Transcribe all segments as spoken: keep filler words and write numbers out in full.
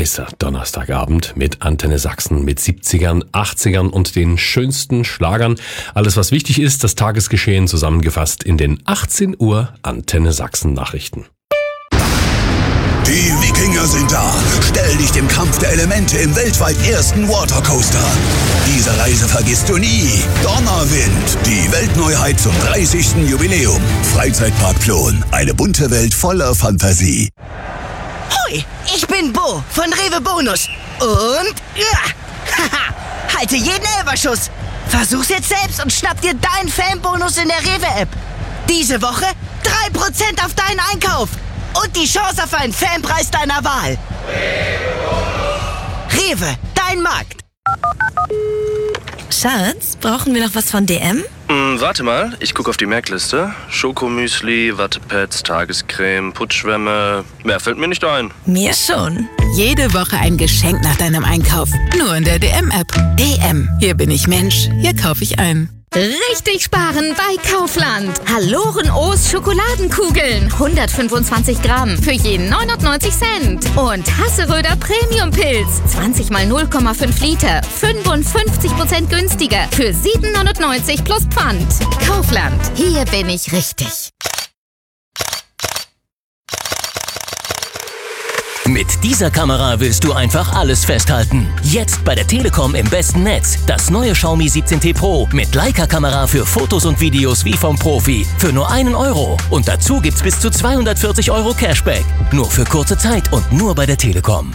heißer Donnerstagabend mit Antenne Sachsen, mit siebzigern, achtzigern und den schönsten Schlagern. Alles, was wichtig ist, das Tagesgeschehen zusammengefasst in den achtzehn Uhr Antenne Sachsen Nachrichten. Die Wikinger sind da. Stell dich dem Kampf der Elemente im weltweit ersten Watercoaster. Diese Reise vergisst du nie. Donnerwind, die Weltneuheit zum dreißigsten Jubiläum. Freizeitpark Plon, eine bunte Welt voller Fantasie. Hoi, ich bin Bo von Rewe Bonus. Und, ja, haha, halte jeden Elberschuss. Versuch's jetzt selbst und schnapp dir deinen Fanbonus in der Rewe-App. Diese Woche drei Prozent auf deinen Einkauf. Und die Chance auf einen Fanpreis deiner Wahl. Rewe, dein Markt. Schatz, brauchen wir noch was von D M? Hm, warte mal, ich gucke auf die Merkliste. Schokomüsli, Wattepads, Tagescreme, Putzschwämme. Mehr fällt mir nicht ein. Mir schon. Jede Woche ein Geschenk nach deinem Einkauf. Nur in der D M-App. D M. Hier bin ich Mensch. Hier kaufe ich ein. Richtig sparen bei Kaufland. Haloren O's Schokoladenkugeln. hundertfünfundzwanzig Gramm für jeden neunundneunzig Cent. Und Hasseröder Premium Pilz. zwanzig mal null Komma fünf Liter. fünfundfünfzig Prozent günstiger. Für sieben neunundneunzig plus Pfand. Kaufland. Hier bin ich richtig. Mit dieser Kamera willst du einfach alles festhalten. Jetzt bei der Telekom im besten Netz. Das neue Xiaomi siebzehn T Pro mit Leica-Kamera für Fotos und Videos wie vom Profi. Für nur einen Euro. Und dazu gibt's bis zu zweihundertvierzig Euro Cashback. Nur für kurze Zeit und nur bei der Telekom.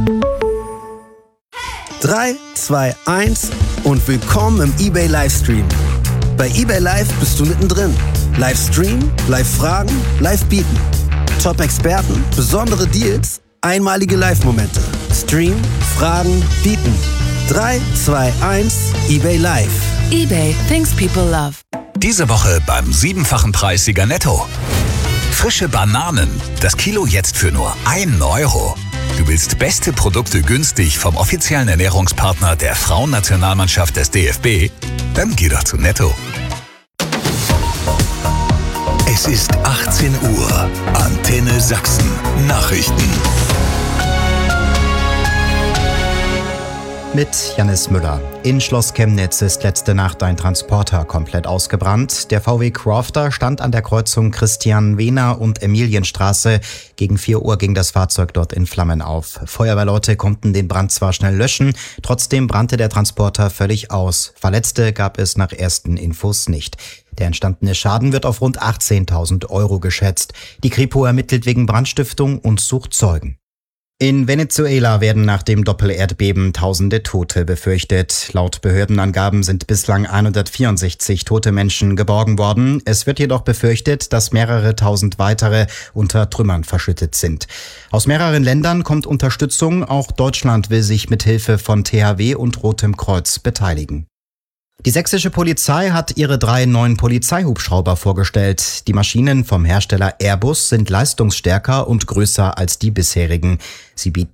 drei, zwei, eins und willkommen im eBay Livestream. Bei eBay Live bist du mittendrin. Livestream, Live-Fragen, Live-Bieten. Top-Experten, besondere Deals, einmalige Live-Momente. Stream, Fragen, Bieten. drei, zwei, eins, eBay Live. eBay, things people love. Diese Woche beim siebenfachen Preissieger Netto. Frische Bananen. Das Kilo jetzt für nur einen Euro. Du willst beste Produkte günstig vom offiziellen Ernährungspartner der Frauennationalmannschaft des D F B? Dann geh doch zu Netto. Es ist achtzehn Uhr. Antenne Sachsen. Nachrichten. Mit Janis Müller. In Schloss Chemnitz ist letzte Nacht ein Transporter komplett ausgebrannt. Der V W Crofter stand an der Kreuzung Christian-Wehner und Emilienstraße. Gegen vier Uhr ging das Fahrzeug dort in Flammen auf. Feuerwehrleute konnten den Brand zwar schnell löschen, trotzdem brannte der Transporter völlig aus. Verletzte gab es nach ersten Infos nicht. Der entstandene Schaden wird auf rund achtzehntausend Euro geschätzt. Die Kripo ermittelt wegen Brandstiftung und sucht Zeugen. In Venezuela werden nach dem Doppelerdbeben tausende Tote befürchtet. Laut Behördenangaben sind bislang hundertvierundsechzig tote Menschen geborgen worden. Es wird jedoch befürchtet, dass mehrere tausend weitere unter Trümmern verschüttet sind. Aus mehreren Ländern kommt Unterstützung. Auch Deutschland will sich mit Hilfe von T H W und Rotem Kreuz beteiligen. Die sächsische Polizei hat ihre drei neuen Polizeihubschrauber vorgestellt. Die Maschinen vom Hersteller Airbus sind leistungsstärker und größer als die bisherigen. Sie bieten